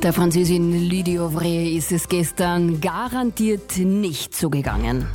Der Französin Lydie Auvray ist es gestern garantiert nicht so gegangen.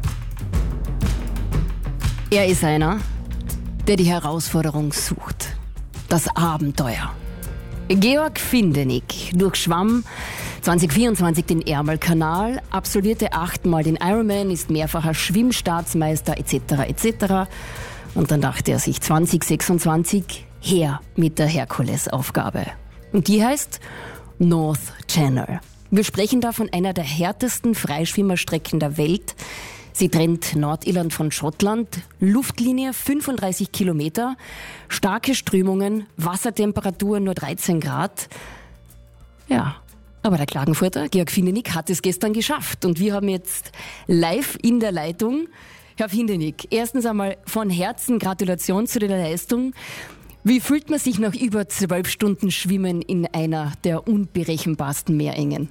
Er ist einer, der die Herausforderung sucht. Das Abenteuer. Georg Findenig durchschwamm 2024 den Ärmelkanal, absolvierte 8-mal den Ironman, ist mehrfacher Schwimmstaatsmeister etc. Und dann dachte er sich 2026 her mit der Herkulesaufgabe. Und die heißt North Channel. Wir sprechen da von einer der härtesten Freischwimmerstrecken der Welt. Sie trennt Nordirland von Schottland, Luftlinie 35 Kilometer, starke Strömungen, Wassertemperatur nur 13 Grad. Ja, aber der Klagenfurter Georg Findenig hat es gestern geschafft. Und wir haben jetzt live in der Leitung Herr Findenig. Erstens einmal von Herzen Gratulation zu der Leistung. Wie fühlt man sich nach über 12 Stunden Schwimmen in einer der unberechenbarsten Meerengen?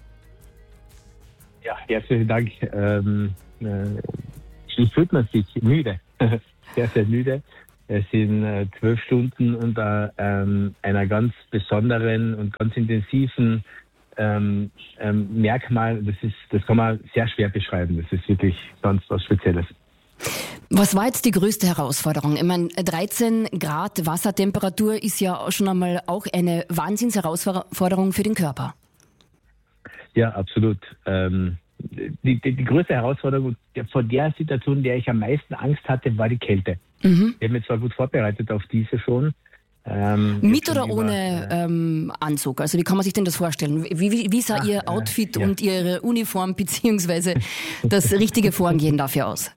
Ja, herzlichen Dank. Wie fühlt man sich? Müde. Sehr, sehr müde. Es sind 12 Stunden unter einer ganz besonderen und ganz intensiven Merkmal. Das kann man sehr schwer beschreiben. Das ist wirklich ganz was Spezielles. Was war jetzt die größte Herausforderung? Ich meine, 13 Grad Wassertemperatur ist ja schon einmal auch eine Wahnsinnsherausforderung für den Körper. Ja, absolut. Die größte Herausforderung, vor der Situation, der ich am meisten Angst hatte, war die Kälte. Ich habe mich zwar gut vorbereitet auf diese schon. Mit oder ohne Anzug? Also wie kann man sich denn das vorstellen? Wie sah Ihr Outfit und Ihre Uniform beziehungsweise das richtige Vorgehen dafür aus?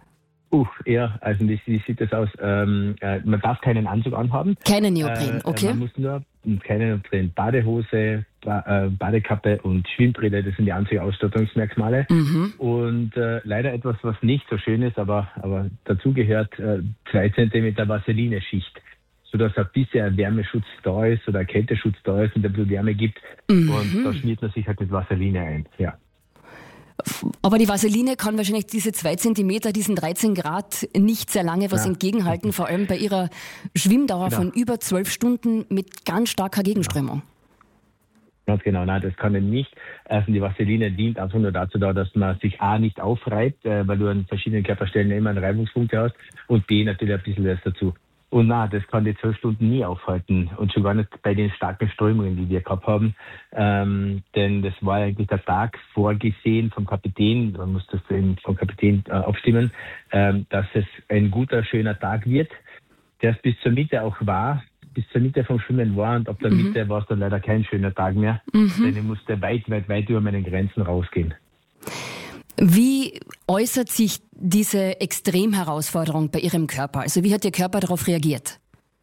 Also wie sieht das aus? Man darf keinen Anzug anhaben. Keinen Neopren, okay. Man muss nur keine Neopren, Badehose, Badekappe und Schwimmbrille, das sind die einzigen Ausstattungsmerkmale. Und leider etwas, was nicht so schön ist, aber dazu gehört 2 Zentimeter Vaseline-Schicht, sodass ein bisschen Wärmeschutz da ist oder Kälteschutz da ist und der Blut Wärme gibt. Und da schmiert man sich halt mit Vaseline ein, ja. Aber die Vaseline kann wahrscheinlich diese 2 Zentimeter, diesen 13 Grad nicht sehr lange was entgegenhalten, vor allem bei ihrer Schwimmdauer von über 12 Stunden mit ganz starker Gegenströmung. Ganz genau, nein, das kann er nicht. Also die Vaseline dient einfach nur dazu, dass man sich A nicht aufreibt, weil du an verschiedenen Körperstellen immer einen Reibungspunkt hast, und B natürlich ein bisschen was dazu. Und nein, das kann die 12 Stunden nie aufhalten und schon gar nicht bei den starken Strömungen, die wir gehabt haben. Denn das war eigentlich der Tag vorgesehen vom Kapitän, man muss das vom Kapitän abstimmen, dass es ein guter, schöner Tag wird, der es bis zur Mitte auch war, bis zur Mitte vom Schwimmen war, und ab der Mitte war es dann leider kein schöner Tag mehr, denn ich musste weit über meine Grenzen rausgehen. Wie äußert sich diese Extremherausforderung bei Ihrem Körper? Also wie hat Ihr Körper darauf reagiert?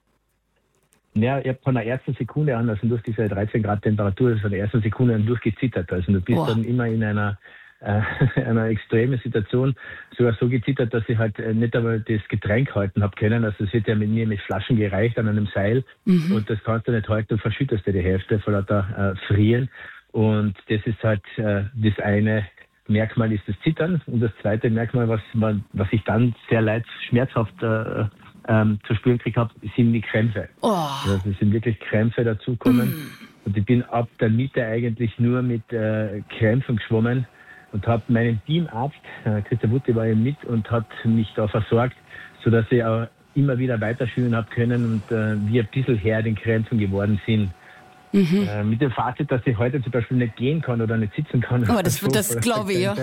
Ja, ich habe von der ersten Sekunde an, also durch diese 13 Grad Temperatur, von der ersten Sekunde an durchgezittert. Also du bist dann immer in einer extremen Situation, sogar so gezittert, dass ich halt nicht einmal das Getränk halten habe können. Also es wird ja mit mir mit Flaschen gereicht an einem Seil, und das kannst du nicht halten, du verschüttest dir die Hälfte vor lauter Frieren. Und das ist halt das eine Merkmal, ist das Zittern, und das zweite Merkmal, was ich dann sehr schmerzhaft zu spüren gekriegt habe, sind die Krämpfe. Also es sind wirklich Krämpfe dazukommen. Und ich bin ab der Mitte eigentlich nur mit Krämpfen geschwommen und habe meinen Teamarzt, Christa Wutte, war eben mit und hat mich da versorgt, sodass ich auch immer wieder weiter schwimmen habe können und wir ein bisschen Herr den Krämpfen geworden sind. Mit dem Fazit, dass ich heute zum Beispiel nicht gehen kann oder nicht sitzen kann. Aber das glaube ich, ja.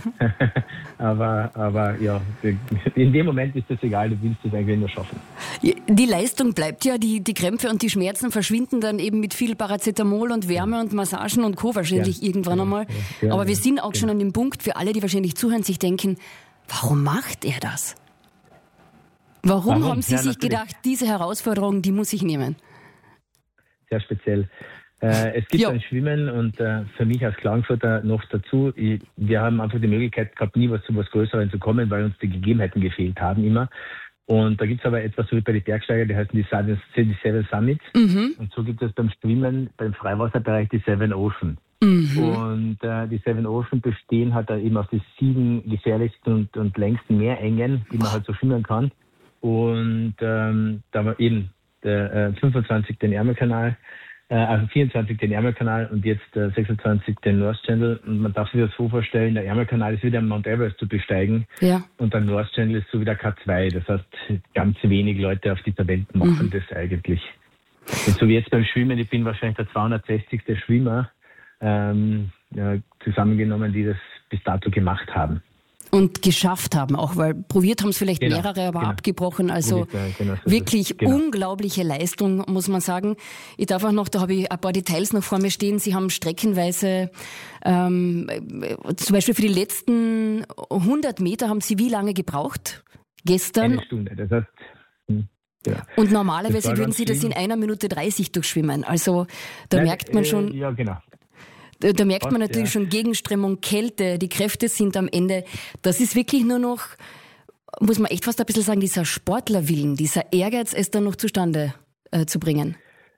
aber ja, in dem Moment ist das egal, du willst das eigentlich nur schaffen. Die Leistung bleibt ja, die Krämpfe und die Schmerzen verschwinden dann eben mit viel Paracetamol und Wärme und Massagen und Co. wahrscheinlich irgendwann einmal. Aber wir sind auch schon an dem Punkt, für alle, die wahrscheinlich zuhören, sich denken, warum macht er das? Warum haben Sie sich gedacht, diese Herausforderung, die muss ich nehmen? Sehr speziell. Es gibt ein Schwimmen, und für mich als Klagenfurter noch dazu, wir haben einfach die Möglichkeit gehabt, nie zu was Größerem zu kommen, weil uns die Gegebenheiten gefehlt haben immer. Und da gibt es aber etwas so wie bei den Bergsteigern, die heißen die Seven Summits. Und so gibt es beim Schwimmen, beim Freiwasserbereich, die Seven Ocean. Und die Seven Ocean bestehen halt eben aus den 7 gefährlichsten und längsten Meerengen, die man halt so schwimmen kann. Und da war eben der 25 den Ärmelkanal, Also 24 den Ärmelkanal und jetzt 26 den North Channel. Und man darf sich das so vorstellen, der Ärmelkanal ist wieder Mount Everest zu besteigen. Ja. Und der North Channel ist so wie der K2. Das heißt, ganz wenig Leute auf dieser Welt machen das eigentlich. Und so wie jetzt beim Schwimmen, ich bin wahrscheinlich der 260. Schwimmer zusammengenommen, die das bis dato gemacht haben. Und geschafft haben auch, weil probiert haben es vielleicht mehrere, aber abgebrochen. Also wirklich unglaubliche Leistung, muss man sagen. Ich darf auch noch, da habe ich ein paar Details noch vor mir stehen. Sie haben streckenweise, zum Beispiel für die letzten 100 Meter haben Sie wie lange gebraucht? Gestern? 1 Stunde, das heißt... Ja. Und normalerweise würden Sie das in 1 Minute 30 durchschwimmen. Also da merkt man schon... Ja, genau. Da merkt man natürlich schon Gegenströmung, Kälte, die Kräfte sind am Ende. Das ist wirklich nur noch, muss man echt fast ein bisschen sagen, dieser Sportlerwillen, dieser Ehrgeiz, es dann noch zustande zu bringen.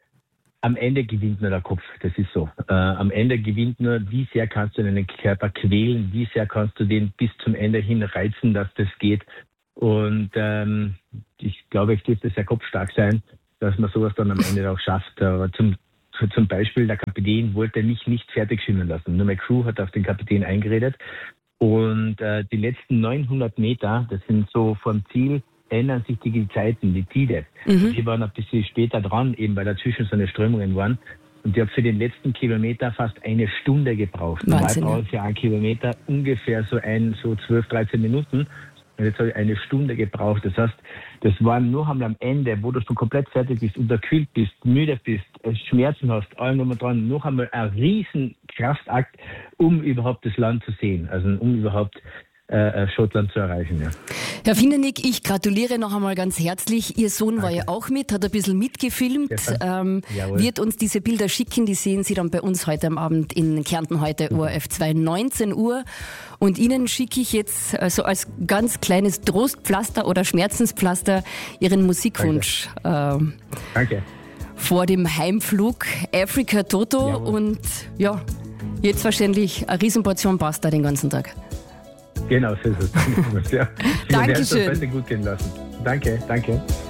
Am Ende gewinnt nur der Kopf, das ist so. Am Ende gewinnt nur, wie sehr kannst du deinen Körper quälen, wie sehr kannst du den bis zum Ende hin reizen, dass das geht. Und ich glaube, es dürfte sehr kopfstark sein, dass man sowas dann am Ende auch schafft. Aber zum Beispiel, der Kapitän wollte mich nicht fertig schwimmen lassen. Nur meine Crew hat auf den Kapitän eingeredet. Und die letzten 900 Meter, das sind so vom Ziel, ändern sich die Zeiten, die Tide. Wir waren ein bisschen später dran, eben weil dazwischen so eine Strömungen waren. Und ich habe für den letzten Kilometer fast 1 Stunde gebraucht. Normal brauche ich für 1 Kilometer ungefähr so 12, 13 Minuten. Und jetzt habe ich 1 Stunde gebraucht. Das heißt, das war nur am Ende, wo du schon komplett fertig bist, unterkühlt bist, müde bist, Schmerzen hast, allem drum und dran, noch einmal ein riesen Kraftakt, um überhaupt das Land zu sehen. Also um überhaupt Schottland zu erreichen. Ja. Herr Findenig, ich gratuliere noch einmal ganz herzlich. Ihr Sohn war ja auch mit, hat ein bisschen mitgefilmt, wird uns diese Bilder schicken, die sehen Sie dann bei uns heute am Abend in Kärnten, heute ORF 2, 19 Uhr. Und Ihnen schicke ich jetzt so als ganz kleines Trostpflaster oder Schmerzenspflaster Ihren Musikwunsch. Danke. Vor dem Heimflug Africa Toto. Jawohl. Und ja, jetzt wahrscheinlich eine Riesenportion Pasta den ganzen Tag. Genau, so ist es. Ja. Dankeschön. Ich werde es gut gehen lassen. Danke.